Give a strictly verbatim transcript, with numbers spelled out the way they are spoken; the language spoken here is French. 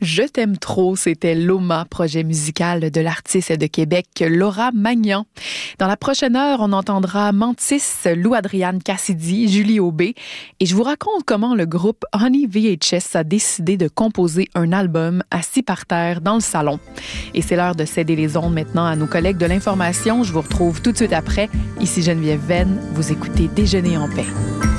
Je t'aime trop, c'était Loma, projet musical de l'artiste de Québec Laura Magnan. Dans la prochaine heure, on entendra Mantis, Lou Adriane Cassidy, Julie Aubé et je vous raconte comment le groupe Honey V H S a décidé de composer un album assis par terre dans le salon. Et c'est l'heure de céder les ondes maintenant à nos collègues de l'information. Je vous retrouve tout de suite après. Ici Geneviève Venn, vous écoutez Déjeuner en paix.